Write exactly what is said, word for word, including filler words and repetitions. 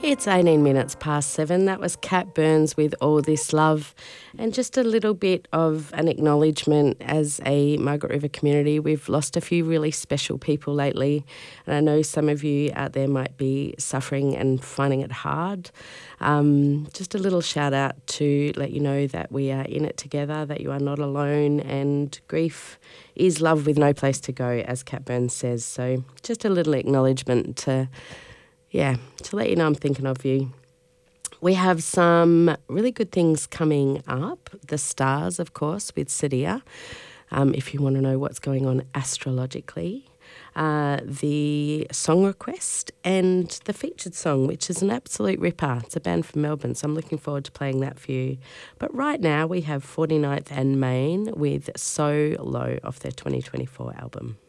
It's eighteen minutes past seven. That was Cat Burns with All This Love. And just a little bit of an acknowledgement as a Margaret River community. We've lost a few really special people lately. And I know some of you out there might be suffering and finding it hard. Um, just a little shout out to let you know that we are in it together, that you are not alone, and grief is love with no place to go, as Cat Burns says. So just a little acknowledgement to... Yeah, to let you know I'm thinking of you. We have some really good things coming up. The stars, of course, with Sadia, um, if you want to know what's going on astrologically. Uh, the song request and the featured song, which is an absolute ripper. It's a band from Melbourne, so I'm looking forward to playing that for you. But right now we have forty-ninth and Main with So Low off their twenty twenty-four album.